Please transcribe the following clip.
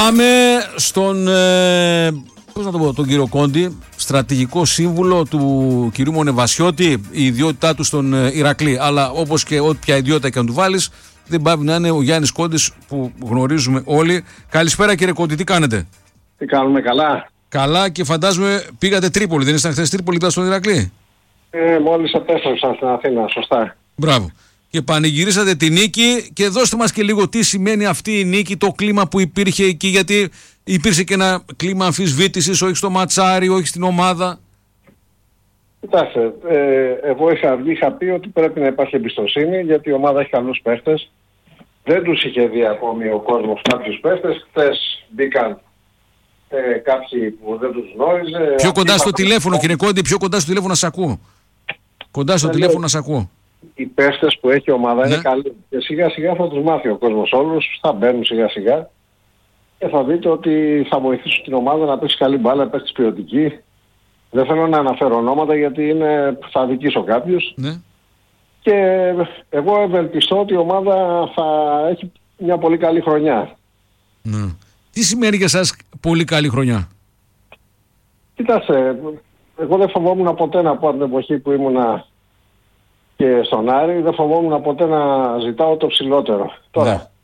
Πάμε στον, πώς να το πω, τον κύριο Κόντι, στρατηγικό σύμβουλο του κυρίου Μονεβασιώτη, η ιδιότητά του στον Ηρακλή. Αλλά όπως και όποια ιδιότητα και αν του βάλεις, δεν πάει να είναι ο Γιάννης Κόντης που γνωρίζουμε όλοι. Καλησπέρα κύριε Κόντι, τι κάνετε? Τι κάνουμε, καλά? Καλά, και φαντάζομαι πήγατε Τρίπολη, δεν ήσταν χθες Τρίπολη, ήταν στον Ηρακλή? Μόλις επέστρεψα στην Αθήνα, σωστά. Μπράβο. Και πανηγυρίσατε τη νίκη, και δώστε μας και λίγο τι σημαίνει αυτή η νίκη, το κλίμα που υπήρχε εκεί, γιατί υπήρξε και ένα κλίμα αμφισβήτησης, όχι στο ματσάρι, όχι στην ομάδα. Κοιτάξτε, εγώ είχα πει ότι πρέπει να υπάρχει εμπιστοσύνη, γιατί η ομάδα έχει καλούς παίχτες. Δεν τους είχε δει ακόμη ο κόσμος κάποιους παίχτες. Χθες μπήκαν κάποιοι που δεν τους γνώριζε. Πιο κοντά στο τηλέφωνο, κύριε Κόντι, πιο κοντά στο τηλέφωνο να σ' ακούω. Κοντά στο τηλέφωνο να σ' ακούω. Οι παίχτες που έχει η ομάδα είναι καλοί. Και σιγά σιγά θα τους μάθει ο κόσμος όλους, θα μπαίνουν σιγά σιγά. Και θα δείτε ότι θα βοηθήσουν την ομάδα να παίξει καλή μπάλα, να παίξει ποιοτική. Δεν θέλω να αναφέρω ονόματα γιατί θα αδικήσω κάποιους. Ναι. Και εγώ ευελπιστώ ότι η ομάδα θα έχει μια πολύ καλή χρονιά. Ναι. Τι σημαίνει για σας πολύ καλή χρονιά? Κοιτάξτε, εγώ δεν φοβόμουν ποτέ να πω από την εποχή που ήμουνα και στον Άρη, δεν φοβόμουν ποτέ να ζητάω το ψηλότερο. Τώρα,